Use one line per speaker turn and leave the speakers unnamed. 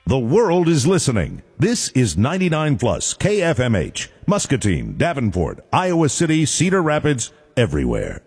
The world is listening. This is 99 Plus KFMH, Muscatine, Davenport, Iowa City, Cedar Rapids, everywhere.